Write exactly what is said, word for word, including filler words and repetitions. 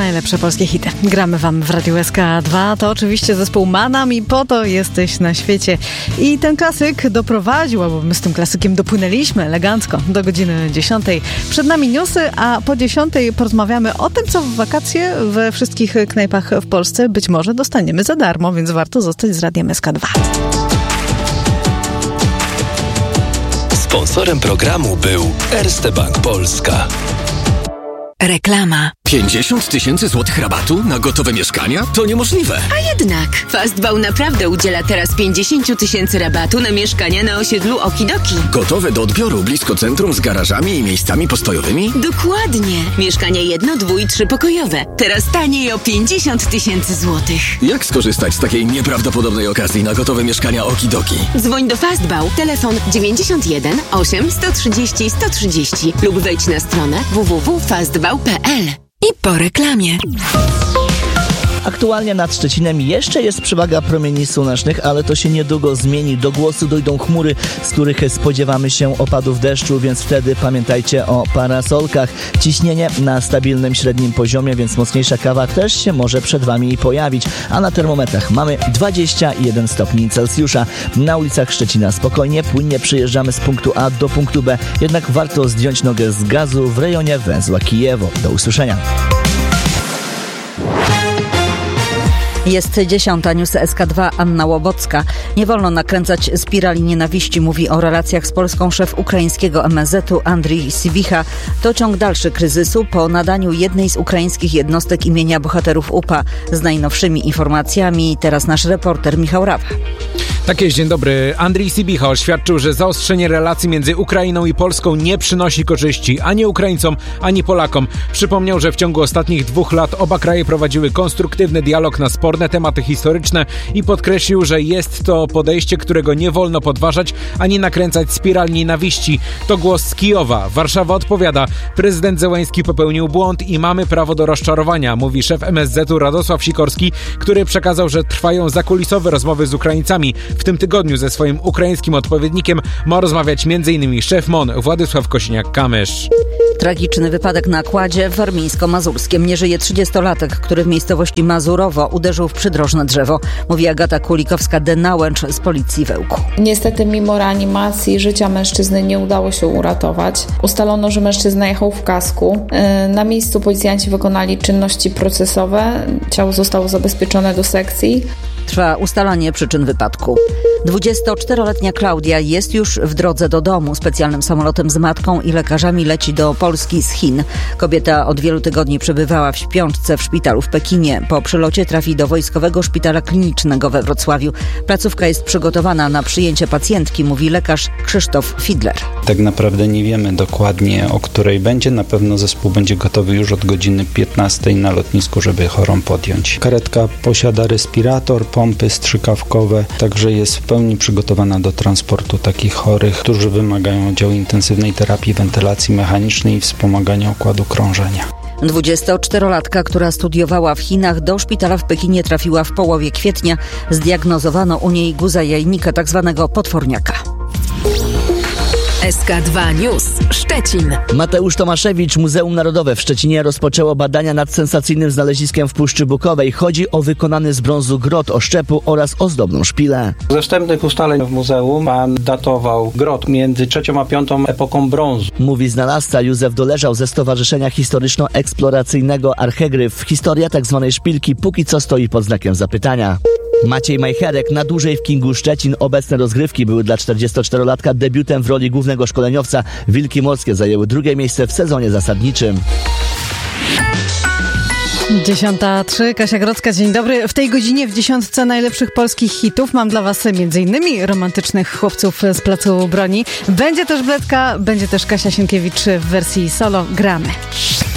najlepsze polskie hity. Gramy wam w Radiu S K dwa. To oczywiście zespół Manam i po to jesteś na świecie. I ten klasyk doprowadził, albo my z tym klasykiem dopłynęliśmy elegancko do godziny dziesiątej. Przed nami newsy, a po dziesiątej porozmawiamy o tym, co w wakacje we wszystkich knajpach w Polsce być może dostaniemy za darmo, więc warto zostać z Radiem S K dwa. Sponsorem programu był Erste Bank Polska. Reklama. pięćdziesiąt tysięcy złotych rabatu na gotowe mieszkania? To niemożliwe. A jednak Fastbau naprawdę udziela teraz pięćdziesiąt tysięcy rabatu na mieszkania na osiedlu Okidoki. Gotowe do odbioru blisko centrum z garażami i miejscami postojowymi? Dokładnie. Mieszkania jedno, dwu i trzypokojowe. Teraz taniej o pięćdziesiąt tysięcy złotych. Jak skorzystać z takiej nieprawdopodobnej okazji na gotowe mieszkania Okidoki? Dzwoń do Fastbau. Telefon dziewięćdziesiąt jeden osiem sto trzydzieści sto trzydzieści lub wejdź na stronę w w w kropka fastbau kropka p l. I po reklamie. Aktualnie nad Szczecinem jeszcze jest przewaga promieni słonecznych, ale to się niedługo zmieni. Do głosu dojdą chmury, z których spodziewamy się opadów deszczu, więc wtedy pamiętajcie o parasolkach. Ciśnienie na stabilnym średnim poziomie, więc mocniejsza kawa też się może przed wami pojawić. A na termometrach mamy dwadzieścia jeden stopni Celsjusza. Na ulicach Szczecina spokojnie, płynnie przyjeżdżamy z punktu A do punktu B. Jednak warto zdjąć nogę z gazu w rejonie węzła Kijewo. Do usłyszenia. Jest dziesiąta, news S K dwa, Anna Łobocka. Nie wolno nakręcać spirali nienawiści, mówi o relacjach z Polską szef ukraińskiego M S Z u Andrii Sibicha. To ciąg dalszy kryzysu po nadaniu jednej z ukraińskich jednostek imienia bohaterów U P A. Z najnowszymi informacjami teraz nasz reporter Michał Rawa. Tak jest, dzień dobry. Andrii Sibicha oświadczył, że zaostrzenie relacji między Ukrainą i Polską nie przynosi korzyści ani Ukraińcom, ani Polakom. Przypomniał, że w ciągu ostatnich dwóch lat oba kraje prowadziły konstruktywny dialog na sporne tematy historyczne i podkreślił, że jest to podejście, którego nie wolno podważać ani nakręcać spiral nienawiści. To głos z Kijowa. Warszawa odpowiada. Prezydent Zełenski popełnił błąd i mamy prawo do rozczarowania, mówi szef M S Z u Radosław Sikorski, który przekazał, że trwają zakulisowe rozmowy z Ukraińcami. W tym tygodniu ze swoim ukraińskim odpowiednikiem ma rozmawiać m.in. szef M O N Władysław Kosiniak-Kamysz. Tragiczny wypadek na kładzie w Warmińsko-Mazurskiem. Nie żyje trzydziestolatek, który w miejscowości Mazurowo uderzył w przydrożne drzewo. Mówi Agata Kulikowska-Denałęcz z Policji w Ełku. Niestety mimo reanimacji życia mężczyzny nie udało się uratować. Ustalono, że mężczyzna jechał w kasku. Na miejscu policjanci wykonali czynności procesowe. Ciało zostało zabezpieczone do sekcji. Trwa ustalanie przyczyn wypadku. dwudziestoczteroletnia Klaudia jest już w drodze do domu. Specjalnym samolotem z matką i lekarzami leci do Polski z Chin. Kobieta od wielu tygodni przebywała w śpiączce w szpitalu w Pekinie. Po przylocie trafi do Wojskowego Szpitala Klinicznego we Wrocławiu. Placówka jest przygotowana na przyjęcie pacjentki, mówi lekarz Krzysztof Fidler. Tak naprawdę nie wiemy dokładnie, o której będzie. Na pewno zespół będzie gotowy już od godziny piętnastej na lotnisku, żeby chorą podjąć. Karetka posiada respirator, pompy strzykawkowe, także jest w pełni przygotowana do transportu takich chorych, którzy wymagają oddziału intensywnej terapii, wentylacji mechanicznej i wspomagania układu krążenia. dwudziestoczterolatka, która studiowała w Chinach, do szpitala w Pekinie trafiła w połowie kwietnia. Zdiagnozowano u niej guza jajnika, tak zwanego potworniaka. S K dwa News Szczecin. Mateusz Tomaszewicz, Muzeum Narodowe w Szczecinie rozpoczęło badania nad sensacyjnym znaleziskiem w Puszczy Bukowej. Chodzi o wykonany z brązu grot oszczepu oraz ozdobną szpilę. Ze wstępnych ustaleń w muzeum pan datował grot między trzecią a piątą epoką brązu. Mówi znalazca Józef Doleżał ze Stowarzyszenia Historyczno-Eksploracyjnego Archegryf. Historia tzw. szpilki póki co stoi pod znakiem zapytania. Maciej Majcherek na dłużej w Kingu Szczecin. Obecne rozgrywki były dla czterdziestoczterolatka debiutem w roli głównego szkoleniowca. Wilki Morskie zajęły drugie miejsce w sezonie zasadniczym. dziesiąta trzy, Kasia Grodzka, dzień dobry. W tej godzinie w dziesiątce najlepszych polskich hitów mam dla was m.in. romantycznych chłopców z Placu Broni. Będzie też Bledka, będzie też Kasia Sienkiewicz w wersji solo. Gramy.